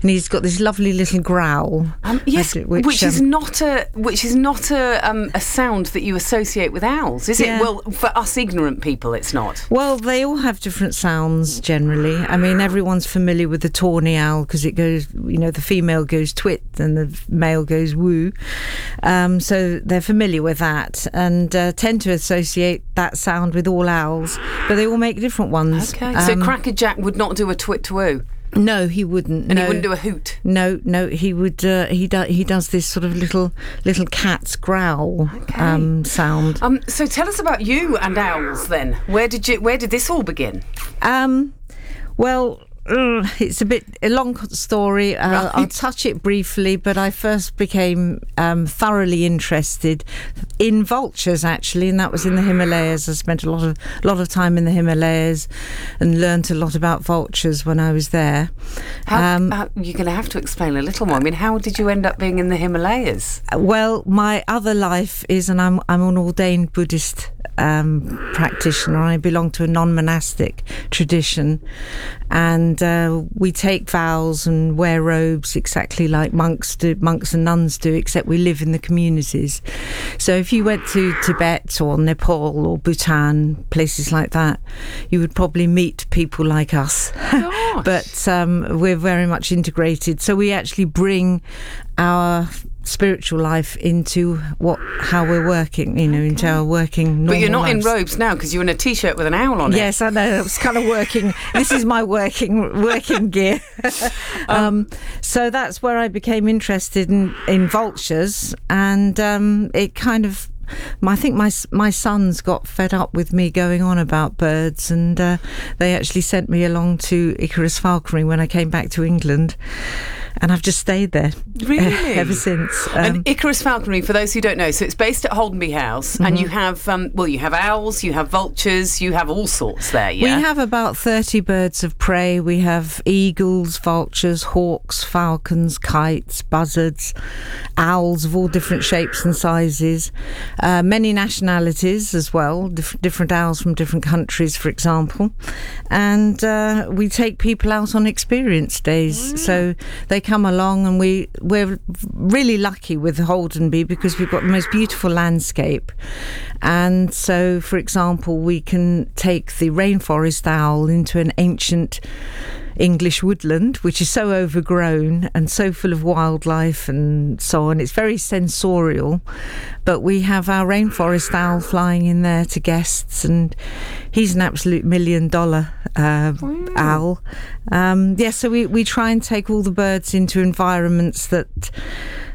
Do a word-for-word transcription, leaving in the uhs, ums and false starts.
and he's got this lovely little growl. Um, yes, which, which um, is not a which is not a um, a sound that you associate with owls, is Yeah. it? Well, for us ignorant people, it's not. Well, they all have different sounds generally. I mean, everyone's familiar with the tawny owl because it goes, you know, the female goes twit and the male goes woo. Um, so they're familiar with that and uh, tend to associate that sound with all owls, but they all make different ones. Okay, so Um, Crackerjack would not do a twit to woo, No, he wouldn't. and no. he wouldn't do a hoot. No, no, he would. Uh, he do, he does this sort of little little cat's growl Okay. um, sound. Um, so tell us about you and owls then. Where did you? Where did this all begin? Um, well, uh, it's a bit a long story. Uh, Right. I'll touch it briefly, but I first became um, thoroughly interested in vultures, actually, and that was in the Himalayas. I spent a lot of lot of time in the Himalayas and learnt a lot about vultures when I was there. How, Um, how, you're going to have to explain a little more. I mean, how did you end up being in the Himalayas? Well, my other life is, and I'm I'm an ordained Buddhist um, practitioner. I belong to a non-monastic tradition, and uh, we take vows and wear robes exactly like monks do, monks and nuns do, except we live in the communities. So if you went to Tibet or Nepal or Bhutan, places like that, you would probably meet people like us. Gosh. But um, we're very much integrated. So we actually bring our spiritual life into what how we're working, you know, into our working normal But you're not in lives. robes now because you're in a t-shirt with an owl on it. Yes, I know. It's kind of working. This is my working working gear. um, so that's where I became interested in, in vultures, and um, it kind of. I think my my sons got fed up with me going on about birds, and uh, they actually sent me along to Icarus Falconry when I came back to England, and I've just stayed there Really? ever since. Um, And Icarus Falconry, for those who don't know, so it's based at Holdenby House, Mm-hmm. and you have, um, well, you have owls, you have vultures, you have all sorts there, yeah? We have about thirty birds of prey. We have eagles, vultures, hawks, falcons, kites, buzzards, owls of all different shapes and sizes. Uh, many nationalities as well, dif- different owls from different countries, for example. And uh, we take people out on experience days. So they come along, and we, we're really lucky with Holdenby because we've got the most beautiful landscape. And so, for example, we can take the rainforest owl into an ancient English woodland, which is so overgrown and so full of wildlife and so on. It's very sensorial, but we have our rainforest owl flying in there to guests, and he's an absolute million dollar uh, Wow. owl. Um, yeah, so we, we try and take all the birds into environments that